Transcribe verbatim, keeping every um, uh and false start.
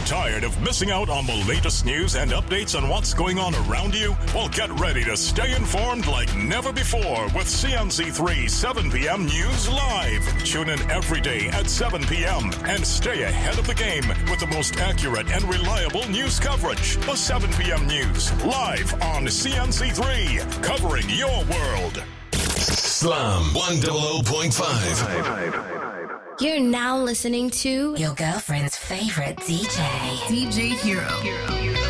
Tired of missing out on the latest news and updates on what's going on around you? Well, get ready to stay informed like never before with C N C three seven p.m. News Live. Tune in every day at seven p.m. and stay ahead of the game with the most accurate and reliable news coverage. The seven p.m. News live on C N C three, covering your world. Slam one hundred point five. You're now listening to your girlfriend's favorite D J, D J Hero. Hero.